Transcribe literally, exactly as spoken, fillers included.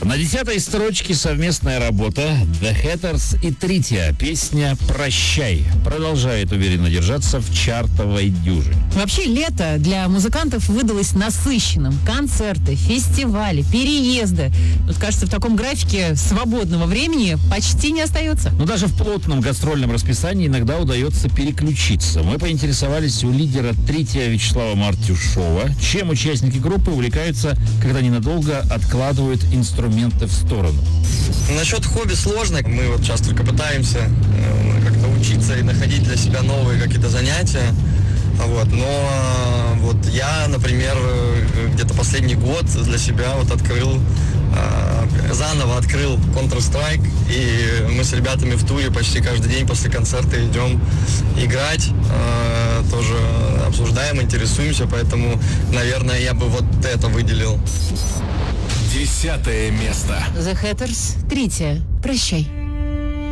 На десятой строчке совместная работа The Hatters и Третья. Песня «Прощай» продолжает уверенно держаться в чартовой дюжине. Вообще, лето для музыкантов выдалось насыщенным. Концерты, фестивали, переезды. Вот, кажется, в таком графике свободного времени почти не остается. Но даже в плотном гастрольном расписании иногда удается переключиться. Мы поинтересовались у лидера Третья Вячеслава Мартюшова, чем участники группы увлекаются, когда ненадолго откладывают инструменты в сторону. Насчет хобби сложно. Мы вот сейчас только пытаемся э, как-то учиться и находить для себя новые какие-то занятия. Вот. Но вот я, например, где-то последний год для себя вот открыл, э, заново открыл Counter-Strike, и мы с ребятами в туре почти каждый день после концерта идем играть, э, тоже обсуждаем, интересуемся, поэтому, наверное, я бы вот это выделил. Десятое место. The Hatters, Третья. Прощай.